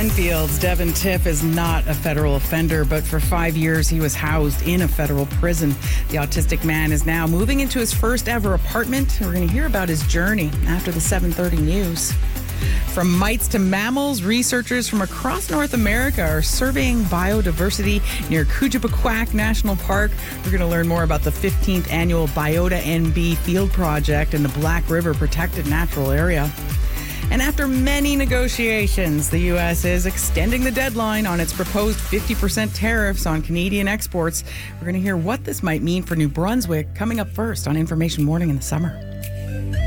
Enfield's Devin Tiff is not a federal offender, but for 5 years he was housed in a federal prison. The autistic man is now moving into his first ever apartment. We're going to hear about his journey after the 7:30 news. From mites to mammals, researchers from across North America are surveying biodiversity near Koujibaquak National Park. We're going to learn more about the 15th annual Biota NB Field Project in the Black River Protected Natural Area. And after many negotiations, the U.S. is extending the deadline on its proposed 50% tariffs on Canadian exports. We're going to hear what this might mean for New Brunswick coming up first on Information Morning in the Summer.